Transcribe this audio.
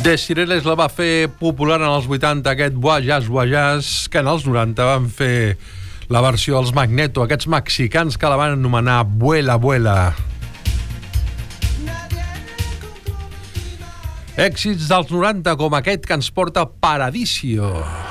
The Cireles la va fer popular en els 80, aquest Guayas, que en els 90 van fer la versió dels Magneto, aquests mexicans que la van anomenar Vuela, Vuela. Èxits dels 90 com aquest que ens porta Paradiso.